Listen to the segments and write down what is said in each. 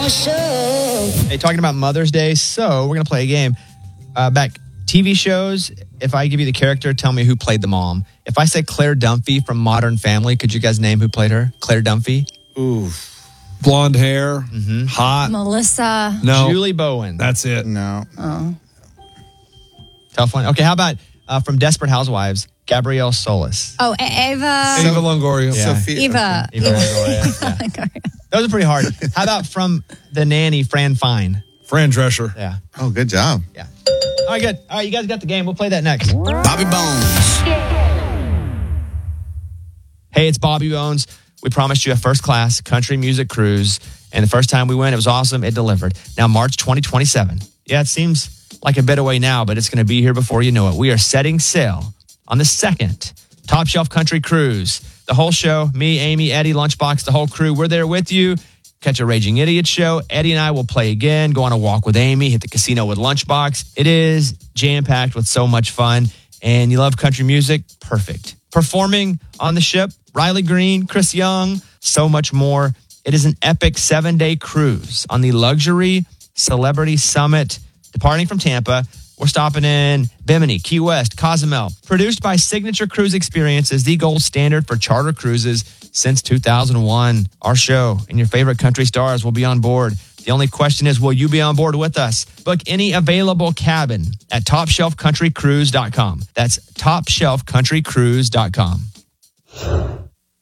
Hey, talking about Mother's Day, so we're going to play a game. Back TV shows, if I give you the character, tell me who played the mom. If I say Claire Dunphy from Modern Family, could you guys name who played her? Claire Dunphy? Ooh. Blonde hair. Hot. Melissa. No. Julie Bowen. That's it. No. Oh. Tough one. Okay, how about from Desperate Housewives, Gabrielle Solis? Oh, Eva. Eva Longoria. Yeah. Sophia. Eva. Eva Longoria, yeah. Those are pretty hard. How about from The Nanny, Fran Fine? Fran Drescher. Yeah. Oh, good job. Yeah. All right, good. All right, you guys got the game. We'll play that next. Bobby Bones. Hey, it's Bobby Bones. We promised you a first-class country music cruise, and the first time we went, it was awesome. It delivered. Now, March 2027. Yeah, it seems like a bit away now, but it's going to be here before you know it. We are setting sail on the second Top Shelf Country Cruise. The whole show, me, Amy, Eddie, Lunchbox, the whole crew, we're there with you. Catch a Raging Idiot show. Eddie and I will play again, go on a walk with Amy, hit the casino with Lunchbox. It is jam-packed with so much fun. And you love country music? Perfect. Performing on the ship, Riley Green, Chris Young, so much more. It is an epic 7-day cruise on the Luxury Celebrity Summit. Departing from Tampa, we're stopping in Bimini, Key West, Cozumel. Produced by Signature Cruise Experiences, the gold standard for charter cruises since 2001. Our show and your favorite country stars will be on board. The only question is, will you be on board with us? Book any available cabin at TopShelfCountryCruise.com. That's TopShelfCountryCruise.com.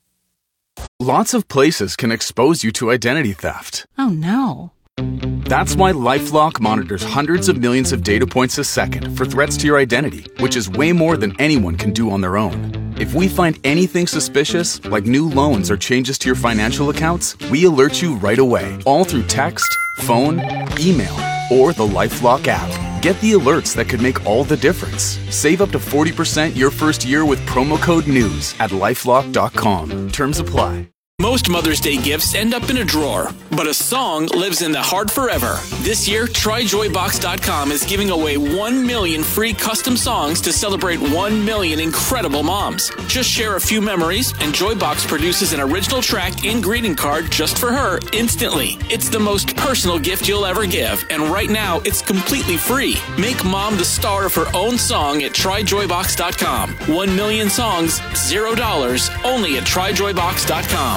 Lots of places can expose you to identity theft. Oh, no. That's why LifeLock monitors hundreds of millions of data points a second for threats to your identity, which is way more than anyone can do on their own. If we find anything suspicious, like new loans or changes to your financial accounts, we alert you right away, all through text, phone, email, or the LifeLock app. Get the alerts that could make all the difference. Save up to 40% your first year with promo code NEWS at LifeLock.com. Terms apply. Most Mother's Day gifts end up in a drawer, but a song lives in the heart forever. This year, TryJoyBox.com is giving away 1 million free custom songs to celebrate 1 million incredible moms. Just share a few memories, and Joybox produces an original track and greeting card just for her instantly. It's the most personal gift you'll ever give, and right now, it's completely free. Make mom the star of her own song at TryJoyBox.com. 1 million songs, $0, only at TryJoyBox.com.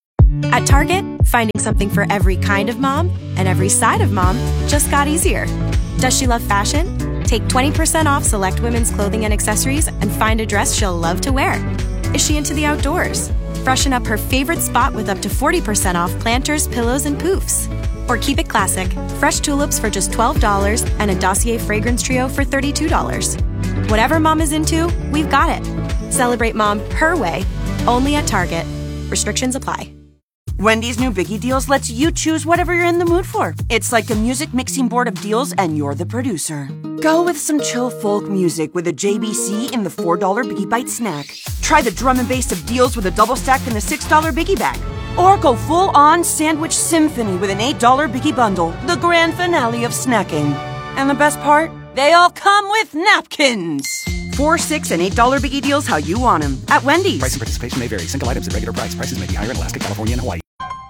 At Target, finding something for every kind of mom and every side of mom just got easier. Does she love fashion? Take 20% off select women's clothing and accessories and find a dress she'll love to wear. Is she into the outdoors? Freshen up her favorite spot with up to 40% off planters, pillows, and poofs. Or keep it classic, fresh tulips for just $12 and a Dossier fragrance trio for $32. Whatever mom is into, we've got it. Celebrate mom her way, only at Target. Restrictions apply. Wendy's new Biggie Deals lets you choose whatever you're in the mood for. It's like a music mixing board of deals, and you're the producer. Go with some chill folk music with a JBC in the $4 Biggie Bite snack. Try the drum and bass of deals with a double stack in the $6 Biggie Bag. Or go full-on sandwich symphony with an $8 Biggie Bundle, the grand finale of snacking. And the best part? They all come with napkins. $4, $6, and $8 Biggie Deals how you want them at Wendy's. Price and participation may vary. Single items at regular price. Prices may be higher in Alaska, California, and Hawaii.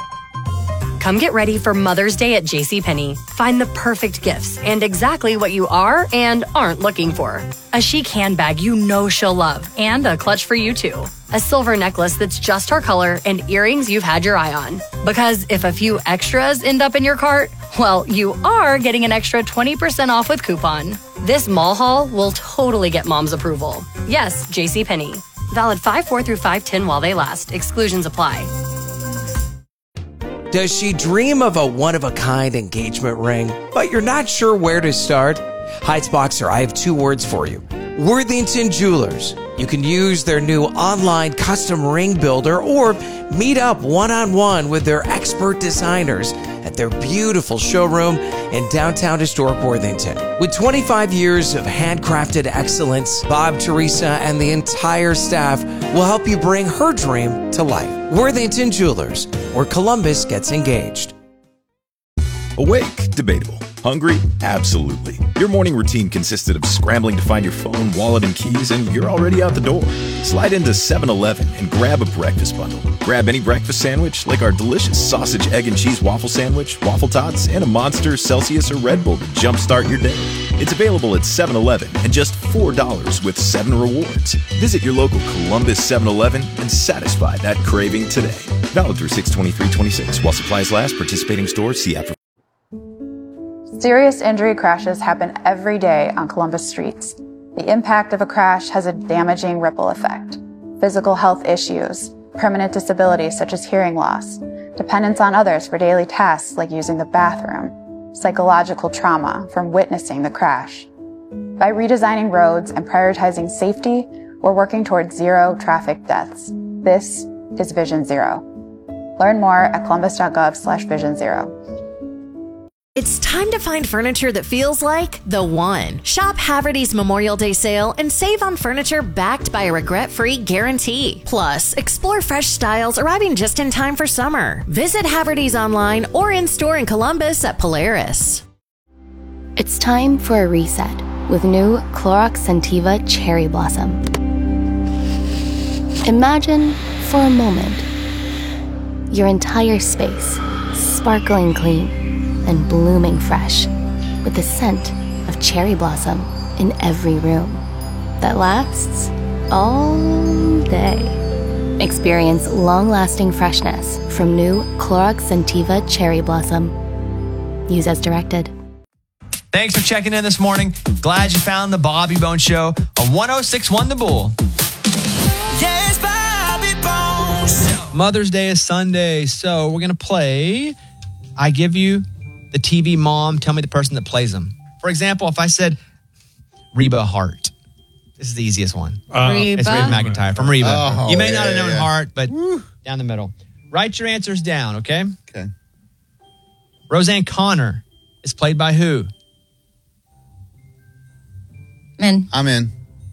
Come get ready for Mother's Day at JCPenney. Find the perfect gifts and exactly what you are and aren't looking for. A chic handbag you know she'll love and a clutch for you too. A silver necklace that's just her color and earrings you've had your eye on. Because if a few extras end up in your cart, well, you are getting an extra 20% off with coupon. This mall haul will totally get mom's approval. Yes, JCPenney. Valid 5/4 through 5/10 while they last. Exclusions apply. Does she dream of a one-of-a-kind engagement ring, but you're not sure where to start? Heights Boxer, I have 2 words for you. Worthington Jewelers. You can use their new online custom ring builder or meet up one-on-one with their expert designers at their beautiful showroom in downtown historic Worthington. With 25 years of handcrafted excellence, Bob, Teresa, and the entire staff will help you bring her dream to life. Worthington Jewelers, where Columbus gets engaged. Awake, debatable. Hungry? Absolutely. Your morning routine consisted of scrambling to find your phone, wallet, and keys, and you're already out the door. Slide into 7-Eleven and grab a breakfast bundle. Grab any breakfast sandwich, like our delicious sausage, egg, and cheese waffle sandwich, waffle tots, and a Monster, Celsius, or Red Bull to jumpstart your day. It's available at 7-Eleven and just $4 with 7 rewards. Visit your local Columbus 7-Eleven and satisfy that craving today. Valid through 6/23/26 while supplies last. Participating stores. See app for. Serious injury crashes happen every day on Columbus streets. The impact of a crash has a damaging ripple effect. Physical health issues, permanent disabilities such as hearing loss, dependence on others for daily tasks like using the bathroom, psychological trauma from witnessing the crash. By redesigning roads and prioritizing safety, we're working towards zero traffic deaths. This is Vision Zero. Learn more at columbus.gov/Vision Zero. It's time to find furniture that feels like the one. Shop Haverty's Memorial Day sale and save on furniture backed by a regret-free guarantee. Plus, explore fresh styles arriving just in time for summer. Visit Haverty's online or in-store in Columbus at Polaris. It's time for a reset with new Clorox Scentiva Cherry Blossom. Imagine, for a moment, your entire space sparkling clean and blooming fresh with the scent of cherry blossom in every room that lasts all day. Experience long-lasting freshness from new Clorox Scentiva Cherry Blossom. Use as directed. Thanks for checking in this morning. Glad you found the Bobby Bones Show on 106.1 The Bull. Yes, Bobby Bones. Mother's Day is Sunday, so we're going to play I Give You the TV Mom, tell me the person that plays them. For example, if I said Reba Hart, this is the easiest one. Reba? It's Reba McEntire from Reba. Oh, you may not have known yeah. Hart, but down the middle. Write your answers down, okay? Okay. Roseanne Connor is played by who? I'm in.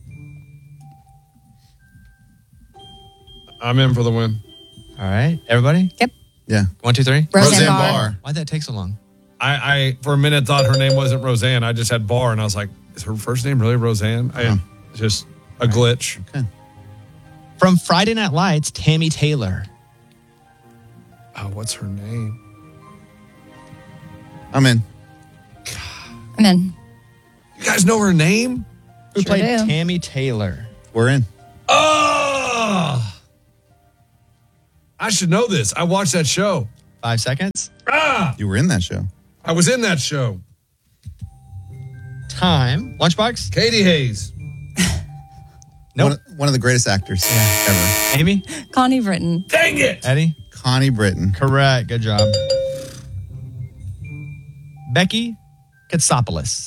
I'm in for the win. All right. Everybody? Yep. Yeah. 1, 2, 3. Roseanne Barr. Why'd that take so long? I for a minute thought her name wasn't Roseanne. I just had Barr, and I was like, is her first name really Roseanne? Just a glitch. Okay. From Friday Night Lights, Tammy Taylor. Oh, what's her name? I'm in. I'm in. You guys know her name? Who Sure played do. Tammy Taylor? We're in. Oh! I should know this. I watched that show. 5 seconds. You were in that show. I was in that show. Time. Lunchbox? Katie Hayes. Nope. One of the greatest actors ever. Amy? Connie Britton. Dang it! Eddie? Connie Britton. Correct. Good job. Becky Katsopoulos.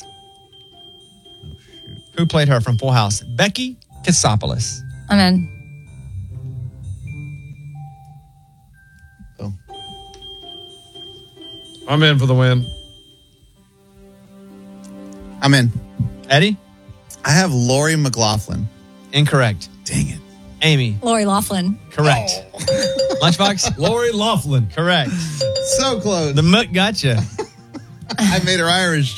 Who played her from Full House? Becky Katsopoulos. I'm in. I'm in for the win. I'm in. Eddie? I have Lori McLaughlin. Incorrect. Dang it. Amy? Lori Loughlin. Correct. Lunchbox? Lori Loughlin. Correct. So close. The mutt gotcha. I made her Irish.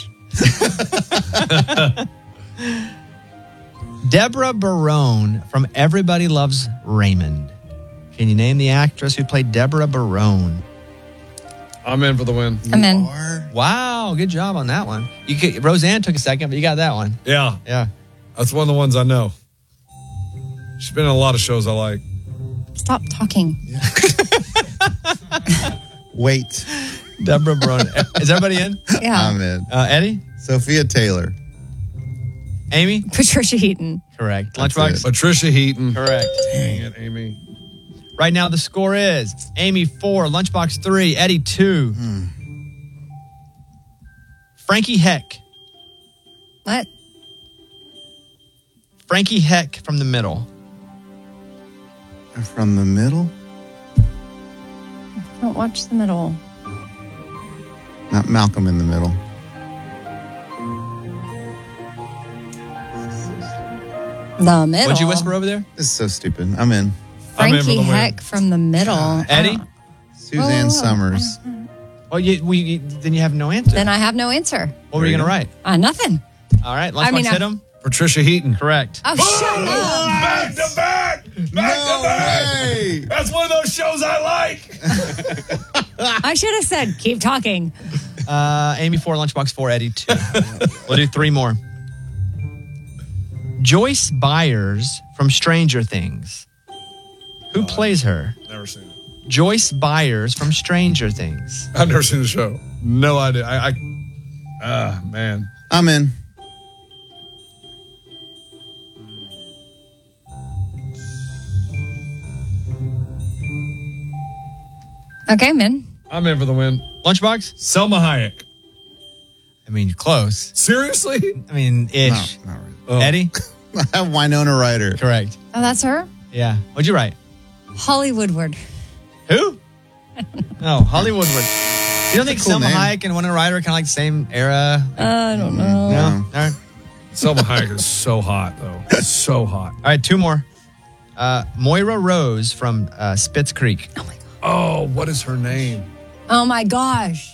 Deborah Barone from Everybody Loves Raymond. Can you name the actress who played Deborah Barone? I'm in for the win. I'm in. Wow, good job on that one. Roseanne took a second, but you got that one. Yeah. Yeah. That's one of the ones I know. She's been in a lot of shows I like. Stop talking. Wait. Deborah Barone. Is everybody in? Yeah. I'm in. Eddie? Sophia Taylor. Amy? Patricia Heaton. Correct. That's Lunchbox? it. Patricia Heaton. Correct. Dang it, Amy. Right now, the score is Amy 4, Lunchbox 3, Eddie 2. Frankie Heck. What? Frankie Heck from the middle. From the middle? Don't watch the middle. Not Malcolm in the Middle. The middle. What'd you whisper over there? This is so stupid. I'm in. I'm in for Frankie the win. Heck from the middle. Eddie? Suzanne Summers. Well, then you have no answer. Then I have no answer. What were you going to write? Nothing. All right, Lunchbox hit him. Patricia Heaton. Correct. Oh, shut up. Back to back! Back to back! That's one of those shows I like. I should have said, keep talking. Amy 4, Lunchbox 4, Eddie 2. We'll do 3 more. Joyce Byers from Stranger Things. Who plays her? Never seen it. Joyce Byers from Stranger Things. I've never seen the show. No idea. Man. I'm in. Okay, man. I'm in for the win. Lunchbox? Selma Hayek. I mean, close. Seriously? I mean, ish. No, not really. Eddie? I have Winona Ryder. Correct. Oh, that's her? Yeah. What'd you write? Holly Woodward. Who? Oh, Holly Woodward. You don't think cool Selma name. Hayek and Winona Ryder are kind of like the same era? I don't know. No? All right. Selma Hayek is so hot, though. So hot. All right, 2 more. Moira Rose from Spitz Creek. Oh, my God. Oh, what is her name? Oh, my gosh.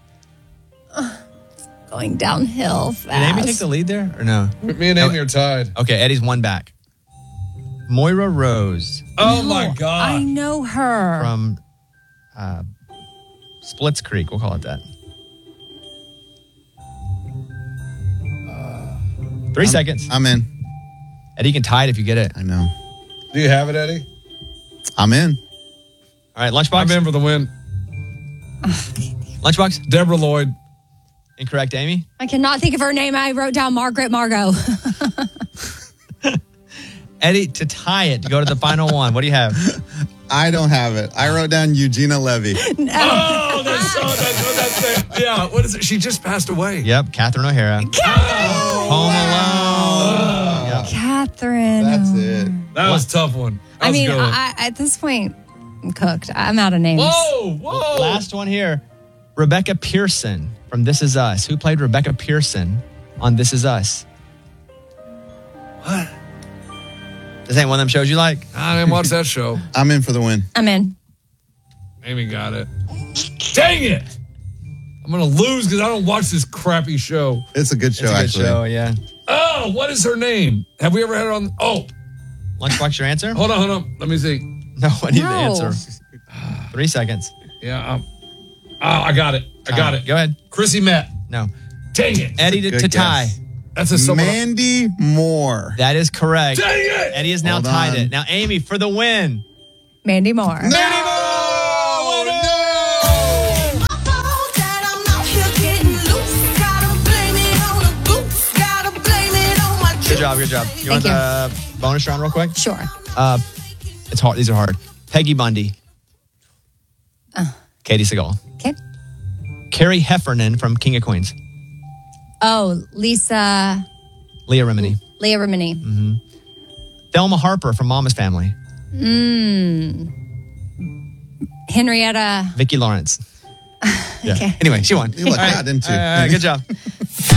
Going downhill fast. Did Amy take the lead there or no? Me and Amy are tied. Okay, Eddie's 1 back. Moira Rose Oh, my God. I know her. from Splits Creek. We'll call it that. 3 seconds. I'm in. Eddie, you can tie it if you get it. I know. Do you have it, Eddie? I'm in. All right, Lunchbox. I'm in for the win. Lunchbox. Deborah Lloyd. Incorrect, Amy. I cannot think of her name. I wrote down Margaret Margot. Eddie, to tie it, to go to the final one. What do you have? I don't have it. I wrote down Eugenia Levy. Oh, that's it. Yeah, what is it? She just passed away. Yep, Catherine O'Hara. Home Alone. Yep. Catherine. That's it. That was a tough one. That I was a mean, good one. at this point, I'm cooked. I'm out of names. Whoa. Last one here. Rebecca Pearson from This Is Us. Who played Rebecca Pearson on This Is Us? What? This ain't one of them shows you like? I didn't watch that show. I'm in for the win. I'm in. Amy got it. Dang it! I'm going to lose because I don't watch this crappy show. It's a good show, It's a good actually. show, yeah. Oh, what is her name? Have we ever had her on? Oh. Lunchbox, your answer? Hold on. Let me see. No, I need the No. answer. 3 seconds. Yeah. I got it. I got it. Go ahead. Chrissy Met. No. Dang it. Eddie to Good tie. guess. That's a someone. Mandy Moore. That is correct. Dang it. Eddie has now Hold tied on. it. Now, Amy, for the win. Mandy Moore. Good job. You want the bonus round real quick? Sure. It's hard. These are hard. Peggy Bundy. Katie Seagal. Okay. Carrie Heffernan from King of Queens. Oh, Leah Remini. Remini. Thelma Harper from Mama's Family. Henrietta. Vicki Lawrence. Yeah. Okay. Anyway, she won. You let that into. Good job.